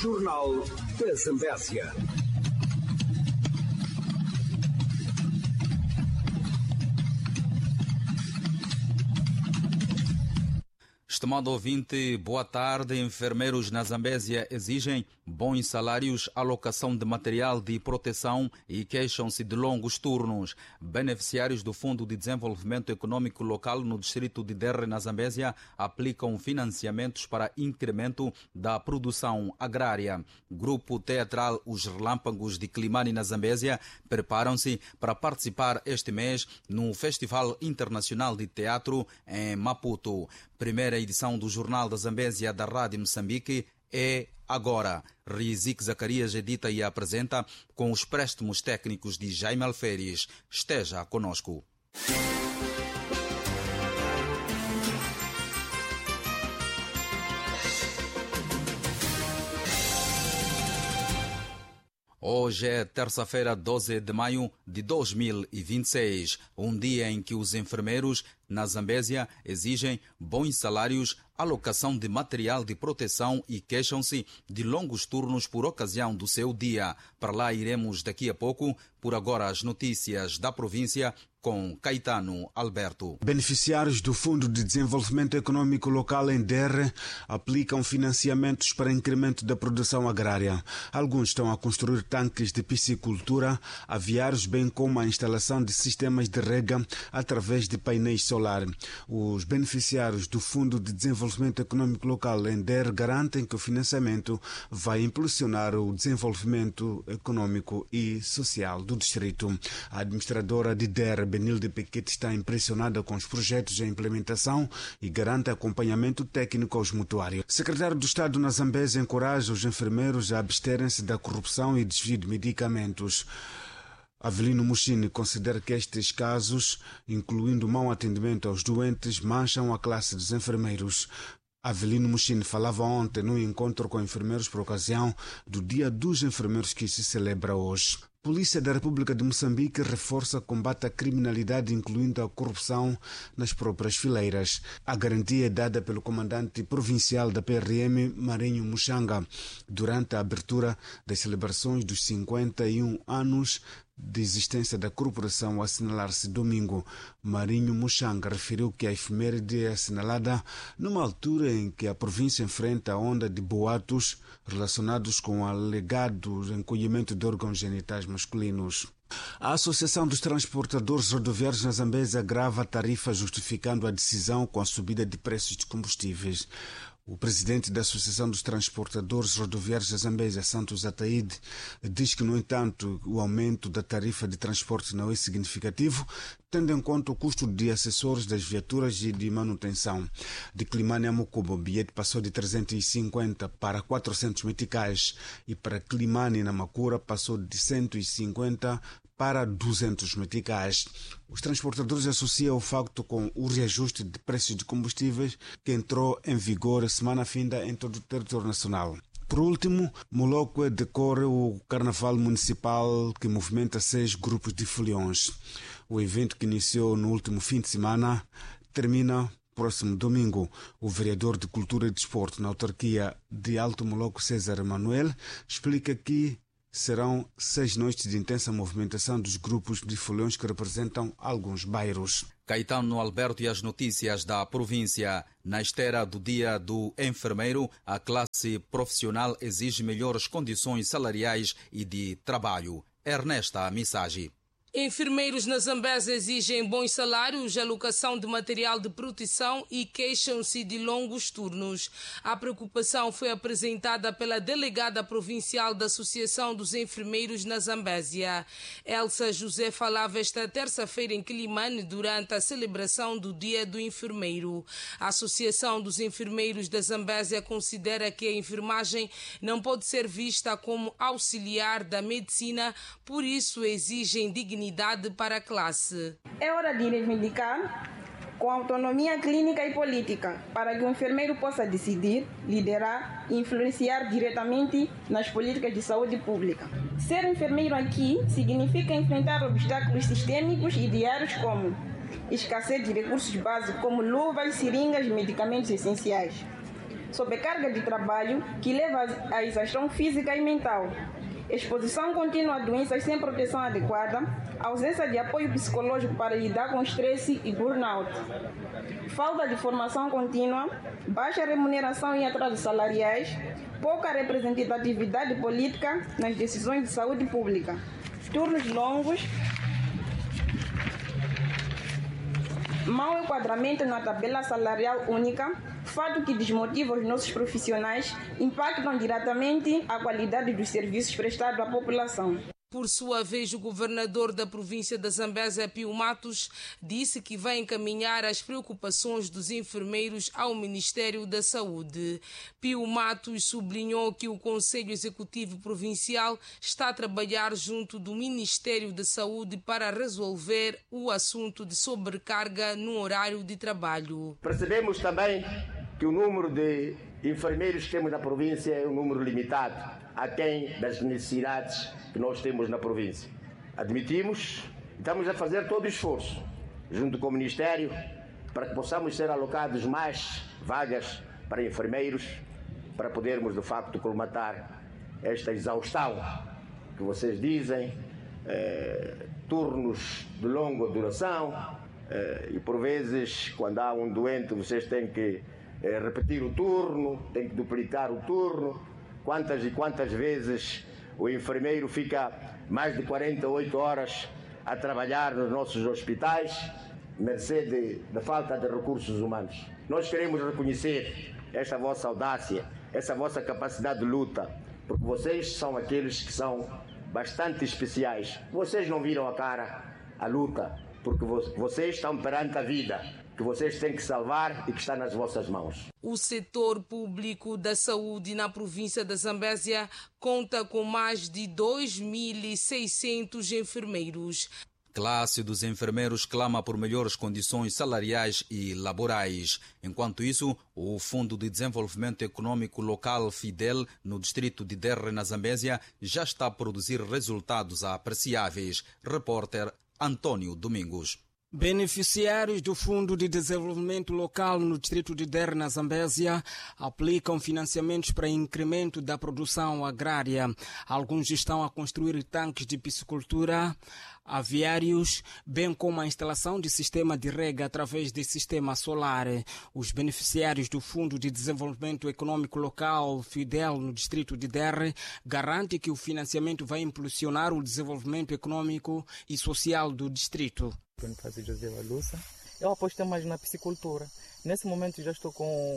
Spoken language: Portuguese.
Jornal da Zambésia. Estimado ouvinte, boa tarde. Enfermeiros na Zambésia exigem bons salários, alocação de material de proteção e queixam-se de longos turnos. Beneficiários do Fundo de Desenvolvimento Econômico Local no distrito de Derre, na Zambésia, aplicam financiamentos para incremento da produção agrária. Grupo teatral Os Relâmpagos de Climane, na Zambésia, preparam-se para participar este mês no Festival Internacional de Teatro em Maputo. Primeira edição do Jornal da Zambésia da Rádio Moçambique é agora. Rizik Zacarias edita e apresenta com os préstimos técnicos de Jaime Alferes. Esteja conosco. Hoje é terça-feira, 12 de maio de 2026, um dia em que os enfermeiros na Zambésia exigem bons salários, alocação de material de proteção e queixam-se de longos turnos por ocasião do seu dia. Para lá iremos daqui a pouco. Por agora, as notícias da província com Caetano Alberto. Beneficiários do Fundo de Desenvolvimento Econômico Local em Derre aplicam financiamentos para incremento da produção agrária. Alguns estão a construir tanques de piscicultura, aviários, bem como a instalação de sistemas de rega através de painéis solar. Os beneficiários do Fundo de Desenvolvimento Econômico Local em Derre garantem que o financiamento vai impulsionar o desenvolvimento econômico e social do distrito. A administradora de Derre, Benilde Pequete, está impressionada com os projetos em implementação e garante acompanhamento técnico aos mutuários. O secretário do Estado na Zambésia encoraja os enfermeiros a absterem-se da corrupção e desvio de medicamentos. Avelino Muxini considera que estes casos, incluindo mau atendimento aos doentes, mancham a classe dos enfermeiros. Avelino Muxini falava ontem num encontro com enfermeiros por ocasião do Dia dos Enfermeiros que se celebra hoje. Polícia da República de Moçambique reforça o combate à criminalidade, incluindo a corrupção nas próprias fileiras. A garantia é dada pelo comandante provincial da PRM, Marinho Muxanga, durante a abertura das celebrações dos 51 anos de existência da corporação, a assinalar-se domingo. Marinho Muxanga referiu que a efeméride é assinalada numa altura em que a província enfrenta a onda de boatos relacionados com o alegado encolhimento de órgãos genitais masculinos. A Associação dos Transportadores Rodoviários na Zambésia agrava a tarifa, justificando a decisão com a subida de preços de combustíveis. O presidente da Associação dos Transportadores Rodoviários da Zambésia, Santos Ataíde, diz que, no entanto, o aumento da tarifa de transporte não é significativo, tendo em conta o custo de acessórios das viaturas e de manutenção. De Climane a Mocuba, o bilhete passou de 350 para 400 meticais e para Climane na Macura passou de 150 para 200 meticais. Os transportadores associam o facto com o reajuste de preços de combustíveis que entrou em vigor semana finda em todo o território nacional. Por último, Moloco decorre o Carnaval Municipal que movimenta 6 grupos de foliões. O evento, que iniciou no último fim de semana, termina próximo domingo. O vereador de Cultura e Desporto na autarquia de Alto Moloco, César Emanuel, explica que serão 6 noites de intensa movimentação dos grupos de foliões que representam alguns bairros. Caetano Alberto e as notícias da província. Na esteira do Dia do Enfermeiro, a classe profissional exige melhores condições salariais e de trabalho. Ernesta Missagi. Enfermeiros na Zambésia exigem bons salários, alocação de material de proteção e queixam-se de longos turnos. A preocupação foi apresentada pela delegada provincial da Associação dos Enfermeiros na Zambésia. Elsa José falava esta terça-feira em Climane durante a celebração do Dia do Enfermeiro. A Associação dos Enfermeiros da Zambésia considera que a enfermagem não pode ser vista como auxiliar da medicina, por isso exigem dignidade para a classe. É hora de reivindicar com autonomia clínica e política para que o enfermeiro possa decidir, liderar e influenciar diretamente nas políticas de saúde pública. Ser enfermeiro aqui significa enfrentar obstáculos sistêmicos e diários como escassez de recursos básicos como luvas, seringas e medicamentos essenciais. sobrecarga de trabalho que leva à exaustão física e mental, exposição contínua a doenças sem proteção adequada, ausência de apoio psicológico para lidar com estresse e burnout, falta de formação contínua, baixa remuneração e atrasos salariais, pouca representatividade política nas decisões de saúde pública, turnos longos, mau enquadramento na tabela salarial única, fato que desmotiva os nossos profissionais, impactam diretamente a qualidade dos serviços prestados à população. Por sua vez, o governador da província da Zambésia, Pio Matos, disse que vai encaminhar as preocupações dos enfermeiros ao Ministério da Saúde. Pio Matos sublinhou que o Conselho Executivo Provincial está a trabalhar junto do Ministério da Saúde para resolver o assunto de sobrecarga no horário de trabalho. Percebemos também que o número de enfermeiros que temos na província é um número limitado, aquém das necessidades que nós temos na província. Admitimos, estamos a fazer todo o esforço, junto com o Ministério, para que possamos ser alocados mais vagas para enfermeiros, para podermos, de facto, colmatar esta exaustão que vocês dizem, turnos de longa duração, e por vezes, quando há um doente, vocês têm que repetir o turno, têm que duplicar o turno. Quantas e quantas vezes o enfermeiro fica mais de 48 horas a trabalhar nos nossos hospitais, mercê da falta de recursos humanos. Nós queremos reconhecer esta vossa audácia, essa vossa capacidade de luta, porque vocês são aqueles que são bastante especiais. Vocês não viram a cara à luta, porque vocês estão perante a vida, que vocês têm que salvar e que está nas vossas mãos. O setor público da saúde na província da Zambésia conta com mais de 2.600 enfermeiros. Classe dos enfermeiros clama por melhores condições salariais e laborais. Enquanto isso, o Fundo de Desenvolvimento Econômico Local, FIDEL, no distrito de Derre, na Zambésia, já está a produzir resultados apreciáveis. Repórter Antônio Domingos. Beneficiários do Fundo de Desenvolvimento Local no distrito de Derre, na Zambésia, aplicam financiamentos para incremento da produção agrária. Alguns estão a construir tanques de piscicultura, aviários, bem como a instalação de sistema de rega através de sistema solar. Os beneficiários do Fundo de Desenvolvimento Econômico Local, FIDEL, no distrito de Derre, garantem que o financiamento vai impulsionar o desenvolvimento econômico e social do distrito. José Valusa. Eu apostei mais na piscicultura. Nesse momento já estou com